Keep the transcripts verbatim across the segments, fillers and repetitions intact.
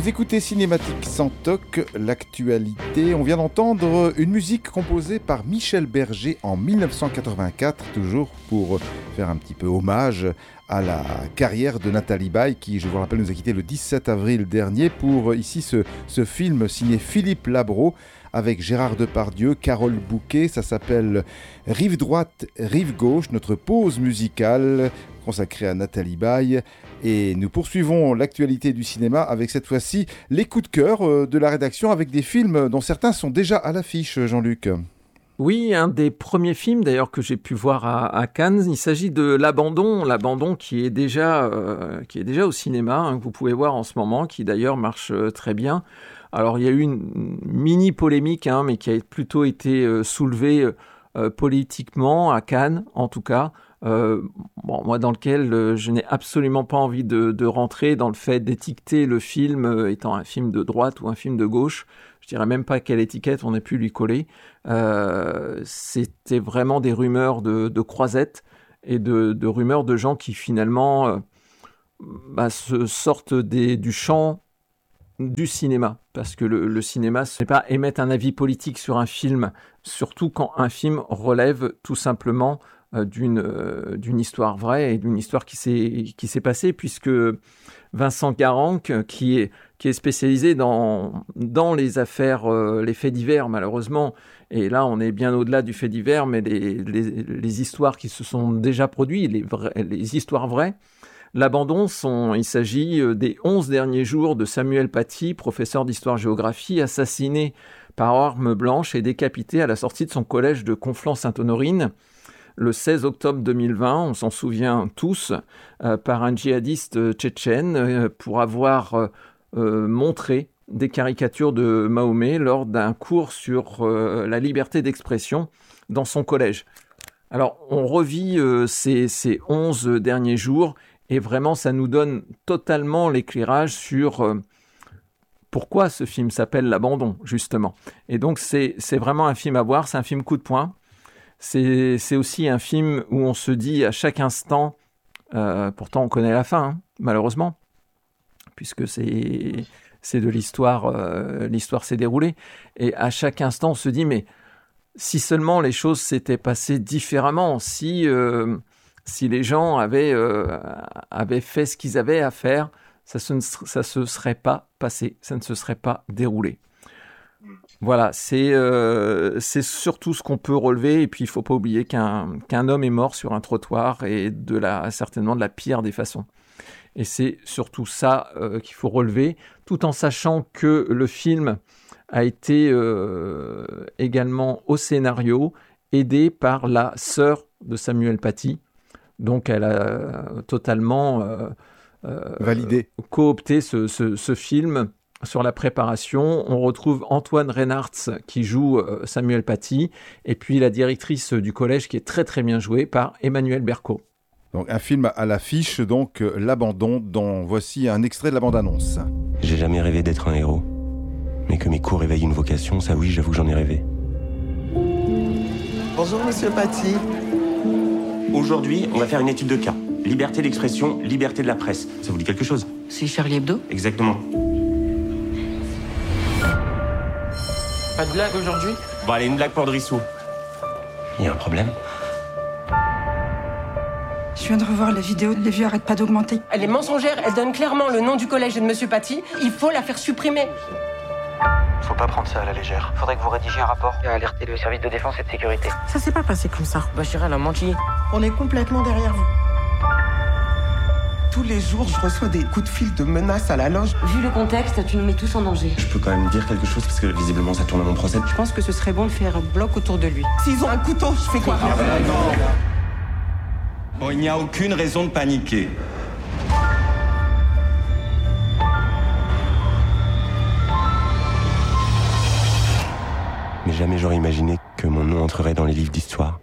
Vous écoutez Cinématique sans toc, l'actualité. On vient d'entendre une musique composée par Michel Berger en dix-neuf cent quatre-vingt-quatre, toujours pour faire un petit peu hommage à la carrière de Nathalie Baye, qui, je vous rappelle, nous a quitté le dix-sept avril dernier pour ici ce, ce film signé Philippe Labro avec Gérard Depardieu, Carole Bouquet. Ça s'appelle Rive droite, rive gauche, notre pause musicale consacrée à Nathalie Baye. Et nous poursuivons l'actualité du cinéma avec cette fois-ci les coups de cœur de la rédaction avec des films dont certains sont déjà à l'affiche, Jean-Luc. Oui, un des premiers films d'ailleurs que j'ai pu voir à, à Cannes, il s'agit de L'Abandon, L'Abandon qui est déjà, euh, qui est déjà au cinéma, hein, que vous pouvez voir en ce moment, qui d'ailleurs marche euh, très bien. Alors il y a eu une mini polémique, hein, mais qui a plutôt été euh, soulevée euh, politiquement à Cannes en tout cas. Euh, bon, moi dans lequel euh, je n'ai absolument pas envie de, de rentrer dans le fait d'étiqueter le film euh, étant un film de droite ou un film de gauche. Je dirais même pas quelle étiquette on a pu lui coller. Euh, c'était vraiment des rumeurs de, de croisettes et de, de rumeurs de gens qui finalement euh, bah, se sortent des, du champ du cinéma. Parce que le, le cinéma, ce n'est pas émettre un avis politique sur un film, surtout quand un film relève tout simplement euh, d'une, euh, d'une histoire vraie et d'une histoire qui s'est, qui s'est passée, puisque Vincent Caranque, qui est, qui est spécialisé dans, dans les affaires, euh, les faits divers malheureusement, et là on est bien au-delà du fait divers, mais les, les, les histoires qui se sont déjà produites, les, vrais, les histoires vraies. L'Abandon, sont, il s'agit des onze derniers jours de Samuel Paty, professeur d'histoire-géographie, assassiné par arme blanche et décapité à la sortie de son collège de Conflans-Sainte-Honorine le seize octobre deux mille vingt, on s'en souvient tous, euh, par un djihadiste tchétchène euh, pour avoir euh, euh, montré des caricatures de Mahomet lors d'un cours sur euh, la liberté d'expression dans son collège. Alors, on revit euh, ces, ces onze derniers jours et vraiment, ça nous donne totalement l'éclairage sur euh, pourquoi ce film s'appelle L'Abandon, justement. Et donc, c'est, c'est vraiment un film à voir, c'est un film coup de poing. C'est, c'est aussi un film où on se dit à chaque instant, euh, pourtant on connaît la fin, hein, malheureusement, puisque c'est, c'est de l'histoire, euh, l'histoire s'est déroulée. Et à chaque instant, on se dit, mais si seulement les choses s'étaient passées différemment, si, euh, si les gens avaient, euh, avaient fait ce qu'ils avaient à faire, ça ne ça se serait pas passé, ça ne se serait pas déroulé. Voilà, c'est, euh, c'est surtout ce qu'on peut relever. Et puis, il ne faut pas oublier qu'un, qu'un homme est mort sur un trottoir et de la, certainement de la pire des façons. Et c'est surtout ça euh, qu'il faut relever, tout en sachant que le film a été euh, également au scénario aidé par la sœur de Samuel Paty. Donc, elle a totalement euh, euh, validé, coopté ce, ce, ce film. Sur la préparation, on retrouve Antoine Reinhardt qui joue euh, Samuel Paty et puis la directrice du collège qui est très très bien jouée par Emmanuel Berco. Donc un film à l'affiche, donc euh, L'Abandon, dont voici un extrait de la bande-annonce. J'ai jamais rêvé d'être un héros, mais que mes cours éveillent une vocation, ça oui, j'avoue que j'en ai rêvé. Bonjour monsieur Paty. Aujourd'hui, on va faire une étude de cas. Liberté d'expression, liberté de la presse. Ça vous dit quelque chose ? C'est Charlie Hebdo ? Exactement. Pas de blague aujourd'hui ? Bon, allez, une blague pour Drissou. Il y a un problème ? Je viens de revoir la vidéo, les vues arrêtent pas d'augmenter. Elle est mensongère, elle donne clairement le nom du collège et de monsieur Paty. Il faut la faire supprimer. Faut pas prendre ça à la légère. Faudrait que vous rédigiez un rapport et alerter le service de défense et de sécurité. Ça s'est pas passé comme ça. Bachira, elle a menti. On est complètement derrière vous. Tous les jours, je reçois des coups de fil de menaces à la loge. Vu le contexte, tu nous mets tous en danger. Je peux quand même dire quelque chose parce que visiblement ça tourne à mon procès. Je pense que ce serait bon de faire un bloc autour de lui. S'ils ont un couteau, je fais quoi ? Bon, il n'y a aucune raison de paniquer. Mais jamais j'aurais imaginé que mon nom entrerait dans les livres d'histoire.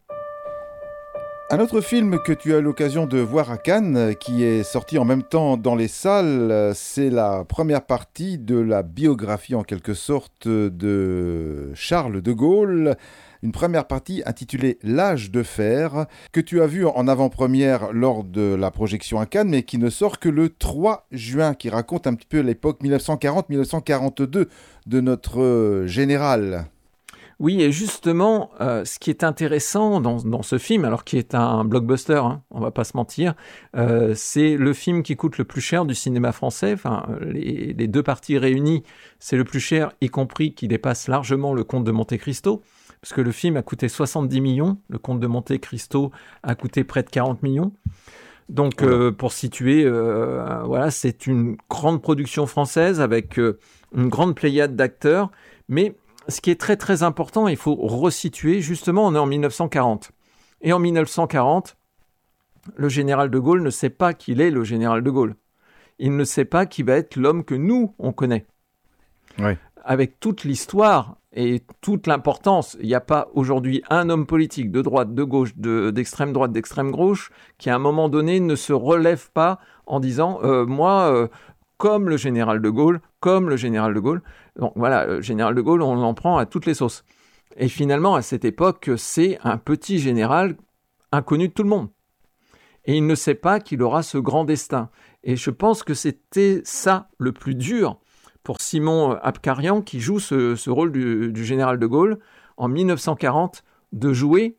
Un autre film que tu as l'occasion de voir à Cannes, qui est sorti en même temps dans les salles, c'est la première partie de la biographie en quelque sorte de Charles de Gaulle. une première partie intitulée L'âge de fer, que tu as vu en avant-première lors de la projection à Cannes, mais qui ne sort que le trois juin, qui raconte un petit peu l'époque dix-neuf cent quarante dix-neuf cent quarante-deux de notre euh, général. Oui, et justement, euh, ce qui est intéressant dans, dans ce film, alors qui est un blockbuster, hein, on va pas se mentir, euh, c'est le film qui coûte le plus cher du cinéma français. Enfin, les, les deux parties réunies, c'est le plus cher, y compris qui dépasse largement le Comte de Monte Cristo, parce que le film a coûté soixante-dix millions, le Comte de Monte Cristo a coûté près de quarante millions. Donc, euh, pour situer, euh, voilà, c'est une grande production française avec euh, une grande pléiade d'acteurs, mais ce qui est très très important, il faut resituer, justement, on est en dix-neuf cent quarante. Et en dix-neuf cent quarante, le général de Gaulle ne sait pas qu'il est le général de Gaulle. Il ne sait pas qui va être l'homme que nous, on connaît. Oui. Avec toute l'histoire et toute l'importance, il n'y a pas aujourd'hui un homme politique de droite, de gauche, de, d'extrême droite, d'extrême gauche, qui à un moment donné ne se relève pas en disant euh, « moi, euh, comme le général de Gaulle, comme le général de Gaulle ». Donc voilà, le général de Gaulle, on en prend à toutes les sauces. Et finalement, à cette époque, c'est un petit général inconnu de tout le monde. Et il ne sait pas qu'il aura ce grand destin. Et je pense que c'était ça le plus dur pour Simon Abkarian, qui joue ce, ce rôle du, du général de Gaulle en dix-neuf cent quarante, de jouer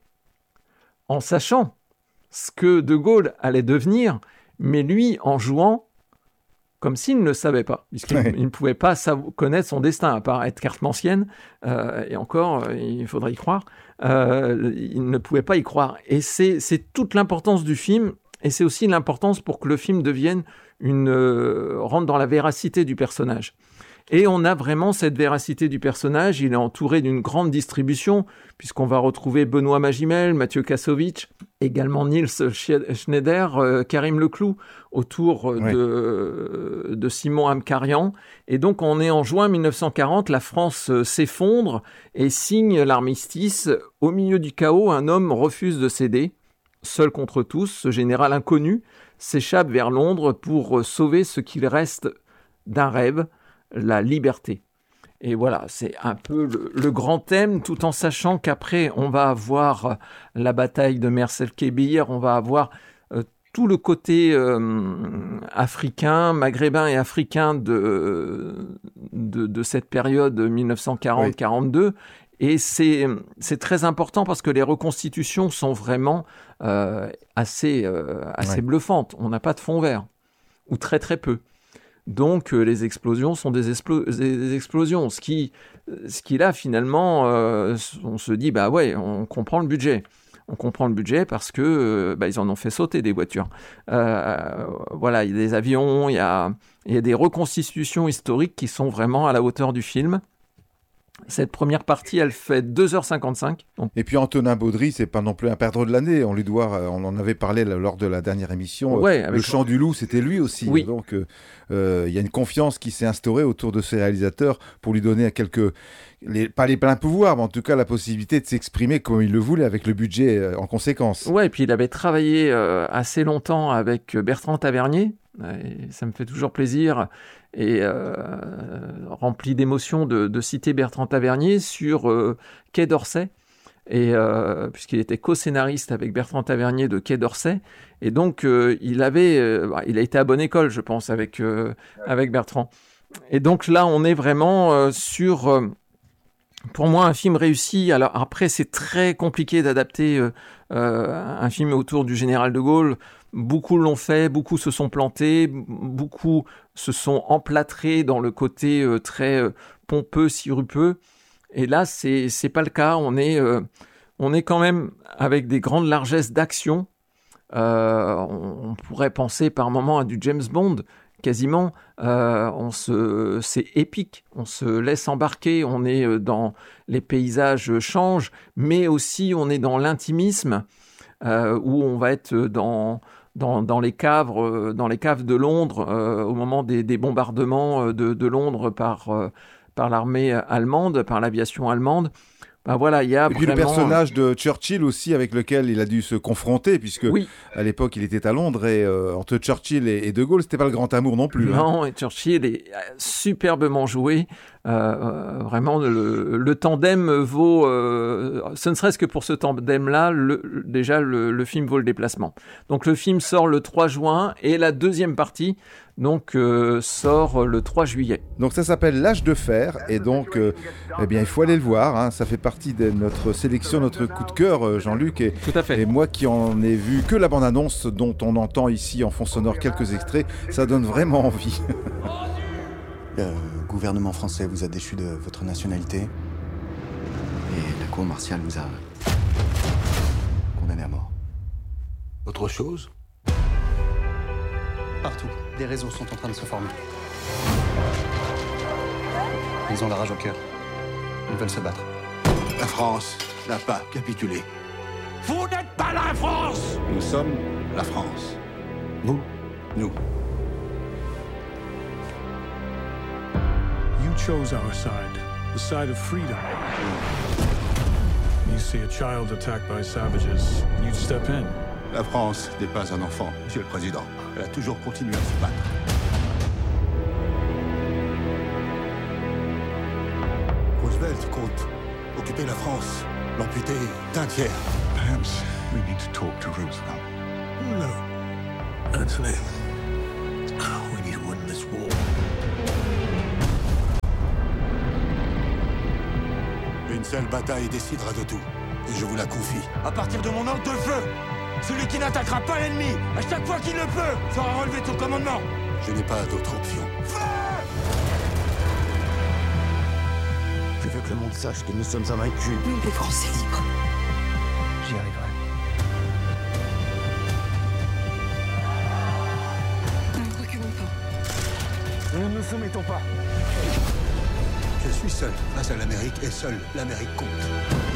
en sachant ce que de Gaulle allait devenir, mais lui en jouant comme s'il ne le savait pas, puisqu'il ouais. ne pouvait pas savoir, connaître son destin, à part être cartomancienne, euh, et encore, euh, il faudrait y croire, euh, il ne pouvait pas y croire. Et c'est, c'est toute l'importance du film, et c'est aussi l'importance pour que le film devienne une, euh, rentre dans la véracité du personnage. Et on a vraiment cette véracité du personnage, il est entouré d'une grande distribution, puisqu'on va retrouver Benoît Magimel, Mathieu Kassovitch, également Niels Schneider, euh, Karim Leclou, autour euh, oui. de, de Simon Abkarian. Et donc on est en juin dix-neuf cent quarante, la France euh, s'effondre et signe l'armistice. Au milieu du chaos, un homme refuse de céder. Seul contre tous, ce général inconnu s'échappe vers Londres pour euh, sauver ce qu'il reste d'un rêve, la liberté. Et voilà, c'est un peu le, le grand thème, tout en sachant qu'après, on va avoir la bataille de Mers-el-Kébir, on va avoir euh, tout le côté euh, africain, maghrébin et africain de, de, de cette période dix-neuf cent quarante quarante-deux. Oui. Et c'est, c'est très important parce que les reconstitutions sont vraiment euh, assez, euh, assez ouais. bluffantes. On n'a pas de fond vert, ou très très peu. Donc, euh, les explosions sont des, explo- des explosions. Ce qui, ce qui là, finalement, euh, on se dit, bah ouais, on comprend le budget. On comprend le budget parce que euh, bah, ils en ont fait sauter des voitures. Euh, voilà, il y a des avions, il y a, il y a des reconstitutions historiques qui sont vraiment à la hauteur du film. Cette première partie, elle fait deux heures cinquante-cinq. Donc... Et puis Antonin Baudry, c'est pas non plus un perdreau de l'année. On lui doit, on en avait parlé lors de la dernière émission. Ouais, avec... Le Chant du Loup, c'était lui aussi. Oui. Donc, il euh, y a une confiance qui s'est instaurée autour de ces réalisateurs pour lui donner quelques, les, pas les pleins pouvoirs, mais en tout cas la possibilité de s'exprimer comme il le voulait, avec le budget euh, en conséquence. Ouais, et puis il avait travaillé euh, assez longtemps avec Bertrand Tavernier. Et ça me fait toujours plaisir et euh, rempli d'émotion de, de citer Bertrand Tavernier sur euh, Quai d'Orsay, et, euh, puisqu'il était co-scénariste avec Bertrand Tavernier de Quai d'Orsay. Et donc, euh, il, avait, euh, il a été à bonne école, je pense, avec, euh, avec Bertrand. Et donc là, on est vraiment euh, sur... Euh, pour moi, un film réussi. Alors après, c'est très compliqué d'adapter euh, euh, un film autour du général de Gaulle. Beaucoup l'ont fait, beaucoup se sont plantés, beaucoup se sont emplâtrés dans le côté euh, très euh, pompeux, sirupeux. Et là, c'est c'est pas le cas. On est euh, on est quand même avec des grandes largesses d'action. Euh, on, on pourrait penser par moments à du James Bond. Quasiment, euh, on se, c'est épique, on se laisse embarquer, on est dans les paysages changent, mais aussi on est dans l'intimisme euh, où on va être dans dans, dans les caves, euh, dans les caves de Londres euh, au moment des, des bombardements de, de Londres par euh, par l'armée allemande, par l'aviation allemande. Ben voilà, il y a et puis vraiment... le personnage de Churchill aussi avec lequel il a dû se confronter, puisque oui. à l'époque il était à Londres et euh, entre Churchill et, et De Gaulle, c'était pas le grand amour non plus. Non, hein. et Churchill est superbement joué. Euh, vraiment, le, le tandem vaut, euh, ce ne serait-ce que pour ce tandem-là, le, déjà le, le film vaut le déplacement. Donc le film sort le trois juin et la deuxième partie donc euh, sort le trois juillet. Donc ça s'appelle L'âge de fer et donc euh, eh bien il faut aller le voir. Hein. Ça fait partie de notre sélection, notre coup de cœur, Jean-Luc. Et, Tout à fait. Et moi qui en ai vu que la bande-annonce dont on entend ici en fond sonore quelques extraits, ça donne vraiment envie. Le gouvernement français vous a déchu de votre nationalité et la cour martiale vous a condamné à mort. Autre chose ? Partout, des réseaux sont en train de se former. Ils ont la rage au cœur. Ils veulent se battre. La France n'a pas capitulé. Vous n'êtes pas la France! Nous sommes la France. Vous? Nous. You chose our side, the side of freedom. You see a child attacked by savages, you'd step in. La France n'est pas un enfant, Monsieur le Président. Elle a toujours continué à se battre. Roosevelt compte occuper la France, l'amputer d'un tiers. Perhaps we need to talk to Roosevelt. No. Anthony, we need to win this war. Une seule bataille décidera de tout, et je vous la confie. À partir de mon ordre de feu, celui qui n'attaquera pas l'ennemi, à chaque fois qu'il le peut, sera relevé de son commandement. Je n'ai pas d'autre option. Je veux que le monde sache que nous sommes invaincus. Nous, les Français libres. J'y arriverai. Nous ne reculons pas. Nous ne nous soumettons pas. Je suis seul face à l'Amérique et seul l'Amérique compte.